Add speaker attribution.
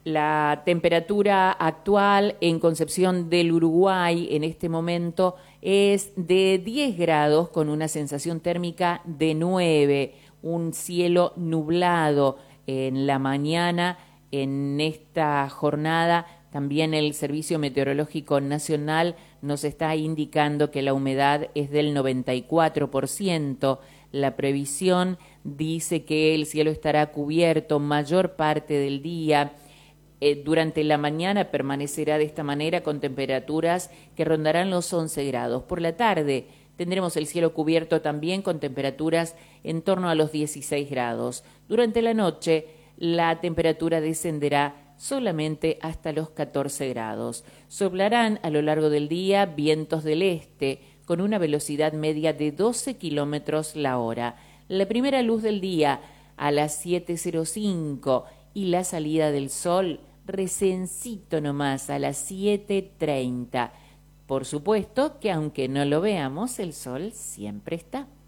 Speaker 1: La temperatura actual en Concepción del Uruguay en este momento es de 10 grados con una sensación térmica de 9, un cielo nublado en la mañana. En esta jornada también el Servicio Meteorológico Nacional nos está indicando que la humedad es del 94%. La previsión dice que el cielo estará cubierto mayor parte del día. Durante la mañana permanecerá de esta manera con temperaturas que rondarán los 11 grados. Por la tarde tendremos el cielo cubierto también con temperaturas en torno a los 16 grados. Durante la noche la temperatura descenderá solamente hasta los 14 grados. Soplarán a lo largo del día vientos del este con una velocidad media de 12 kilómetros la hora. La primera luz del día a las 7:05 y la salida del sol recencito nomás a las 7:30. Por supuesto que aunque no lo veamos, el sol siempre está.